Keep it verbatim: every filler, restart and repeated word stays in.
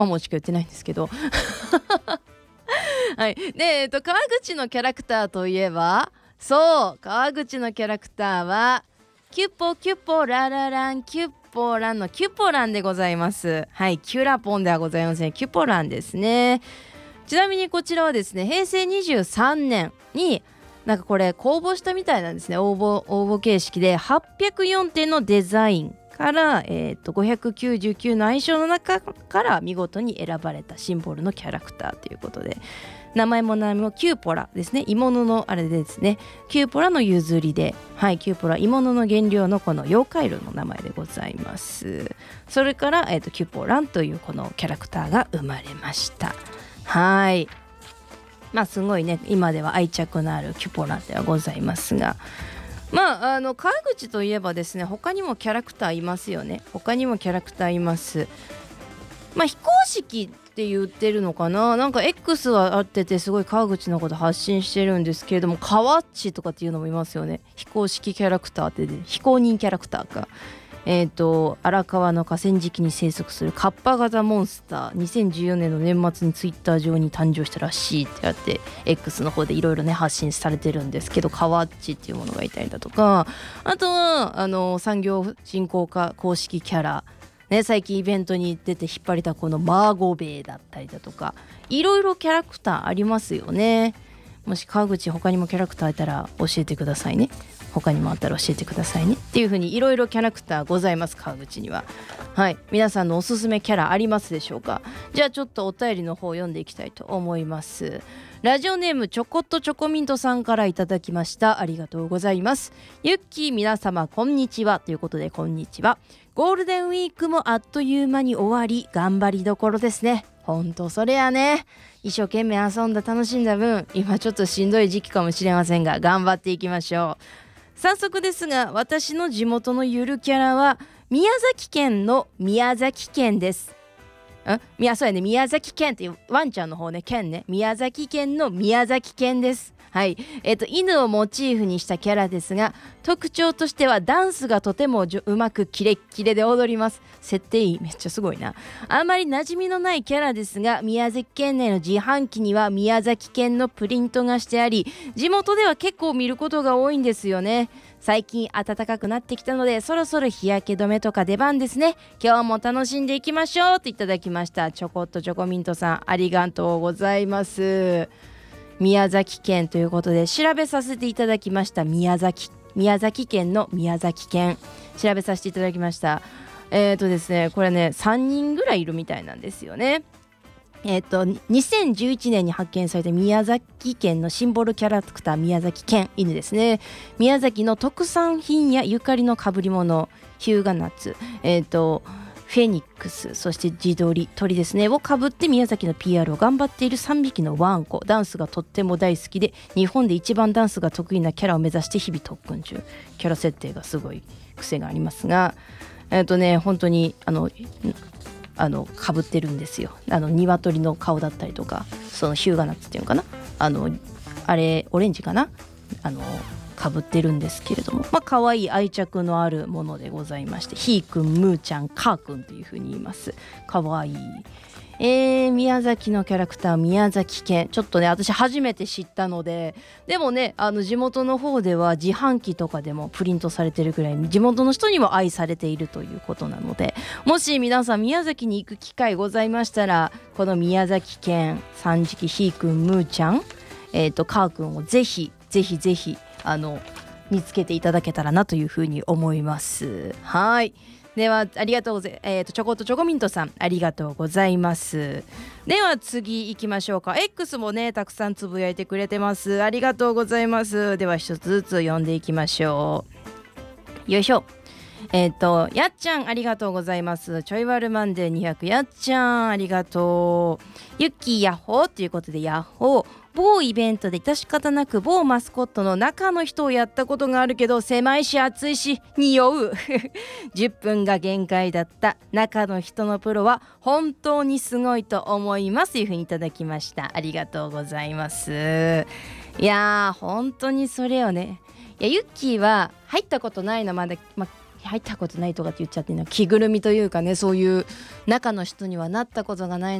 あもうしか言ってないんですけどはいで、えっと、川口のキャラクターといえば、そう川口のキャラクターはキュポキュポララランキュポランのキュポランでございます。はい、キュラポンではございません。キュポランですね。ちなみにこちらはですね、平成にじゅうさんねんになんかこれ公募したみたいなんですね。応募応募形式ではっぴゃくよんてんのデザインから、えー、とごひゃくきゅうじゅうきゅうの愛称の中から見事に選ばれたシンボルのキャラクターということで、名前も名前もキューポラですね。鋳物のあれでですね、キューポラの譲りで、はい、キューポラ鋳物の原料のこの妖怪類の名前でございます。それから、えー、とキューポランというこのキャラクターが生まれました。はい、まあすごいね、今では愛着のあるキュポラではございますが、まああの川口といえばですね、他にもキャラクターいますよね。他にもキャラクターいます。まあ非公式って言ってるのかな、なんか X はあっててすごい川口のこと発信してるんですけれども、カワッチとかっていうのもいますよね。非公式キャラクターって、ね、非公認キャラクターか。えーと荒川の河川敷に生息するカッパ型モンスター、にせんじゅうよねんの年末にツイッター上に誕生したらしいってやって X の方でいろいろね発信されてるんですけど、カワッチっていうものがいたりだとか、あとはあの産業振興課公式キャラね、最近イベントに出て引っ張りだこのマーゴベイだったりだとか、いろいろキャラクターありますよね。もし川口他にもキャラクターいたら教えてくださいね。他にもあったら教えてくださいねっていう風にいろいろキャラクターございます、川口には。はい、皆さんのおすすめキャラありますでしょうか。じゃあちょっとお便りの方を読んでいきたいと思います。ラジオネームちょこっとチョコミントさんからいただきました。ありがとうございます。ゆっきー皆様こんにちはということで、こんにちは。ゴールデンウィークもあっという間に終わり、頑張りどころですね。ほんとそれやね。一生懸命遊んだ楽しんだ分、今ちょっとしんどい時期かもしれませんが、頑張っていきましょう。早速ですが、私の地元のゆるキャラは宮崎県の宮崎県です。ん宮そうやね、宮崎県っていうワンちゃんの方ね、県ね、宮崎県の宮崎県です。はい、えっと犬をモチーフにしたキャラですが、特徴としてはダンスがとてもうまくキレッキレで踊ります。設定いい、めっちゃすごいな。あまり馴染みのないキャラですが、宮崎県内の自販機には宮崎県のプリントがしてあり、地元では結構見ることが多いんですよね。最近暖かくなってきたので、そろそろ日焼け止めとか出番ですね。今日も楽しんでいきましょうといただきました。ちょこっとチョコミントさん、ありがとうございます。宮崎県ということで調べさせていただきました。宮崎宮崎県の宮崎県調べさせていただきました。えーとですねこれねさんにんぐらいいるみたいなんですよね。えーとにせんじゅういちねんに発見された宮崎県のシンボルキャラクター、宮崎県犬ですね。宮崎の特産品やゆかりの被り物、日向夏、えーとフェニックス、そして地鶏鳥ですねをかぶって宮崎の ピーアール を頑張っているさんびきのワンコ。ダンスがとっても大好きで、日本で一番ダンスが得意なキャラを目指して日々特訓中。キャラ設定がすごい癖がありますが、えっとね本当にあのあのかぶってるんですよ。あの鶏の顔だったりとか、そのヒューガナッツっていうのかな、あのあれオレンジかな、あのかぶってるんですけれども、まあ可愛い愛着のあるものでございまして、ひーくん、むーちゃん、かーくんというふうに言います。かわいい。えー、宮崎のキャラクター、宮崎県、ちょっとね私初めて知ったので、でもねあの地元の方では自販機とかでもプリントされてるくらい地元の人にも愛されているということなので、もし皆さん宮崎に行く機会ございましたら、この宮崎県三時期ひーくん、むーちゃん、えーとかーくんをぜひぜひぜひあの見つけていただけたらなというふうに思います。はい、ではありがとうございます。えーとチョコとチョコミントさん、ありがとうございます。では次行きましょうか。 X もねたくさんつぶやいてくれてます。ありがとうございます。では一つずつ読んでいきましょう。よいしょ。えっ、ー、とやっちゃん、ありがとうございます。ちょいワルマンデーにひゃく、やっちゃんありがとう。ゆっきーヤッホーということで、ヤッホー。某イベントで致し方なく某マスコットの中の人をやったことがあるけど、狭いし暑いし匂うじゅっぷんが限界だった。中の人のプロは本当にすごいと思いますというふうにいただきました。ありがとうございます。いやー本当にそれよね。いやユッキーは入ったことないのまだ、ま入ったことないとかって言っちゃってるの、着ぐるみというかね、そういう中の人にはなったことがない